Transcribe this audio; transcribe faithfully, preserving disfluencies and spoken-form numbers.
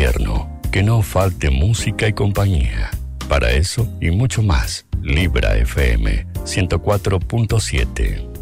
invierno, que no falte música y compañía. Para eso y mucho más, Libra F M ciento cuatro punto siete.